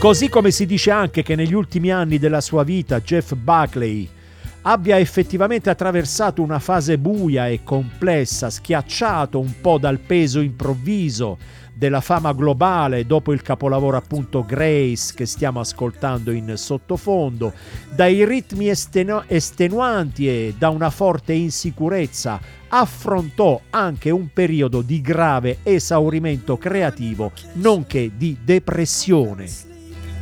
Così come si dice anche che negli ultimi anni della sua vita Jeff Buckley abbia effettivamente attraversato una fase buia e complessa, schiacciato un po' dal peso improvviso della fama globale dopo il capolavoro appunto Grace che stiamo ascoltando in sottofondo, dai ritmi estenuanti e da una forte insicurezza, affrontò anche un periodo di grave esaurimento creativo nonché di depressione.